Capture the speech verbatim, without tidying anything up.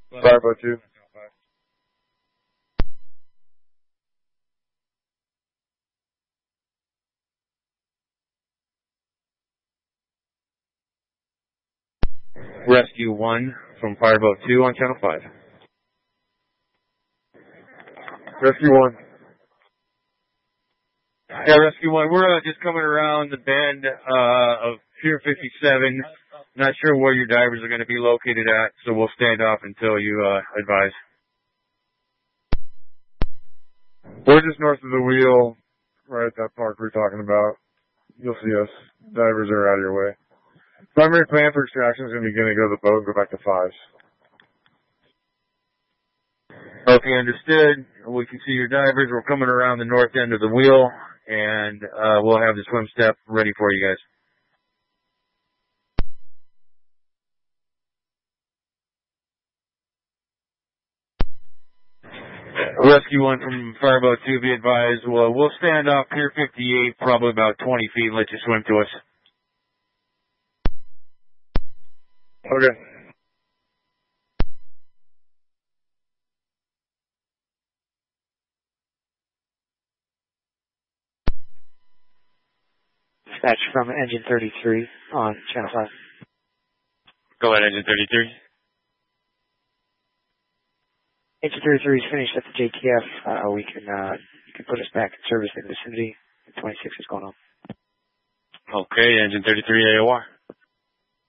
five oh two. Rescue one from Fireboat two on Channel five. Rescue one. Yeah, Rescue one. We're uh, just coming around the bend uh, of Pier fifty-seven. Not sure where your divers are going to be located at, so we'll stand off until you uh, advise. We're just north of the wheel, right at that park we're talking about. You'll see us. Divers are out of your way. Primary plan for extraction is going to be going to go to the boat and go back to fives. Okay, understood. We can see your divers. We're coming around the north end of the wheel, and uh, we'll have the swim step ready for you guys. Rescue one from Fireboat two, be advised. Well, we'll stand off Pier fifty-eight, probably about twenty feet, and let you swim to us. Okay. Dispatch from Engine thirty-three on Channel five. Go ahead, Engine thirty-three. Engine thirty-three is finished at the J T F. Uh, we can, uh, you can put us back in service in the vicinity. twenty-six is going on. Okay, Engine thirty-three A O R.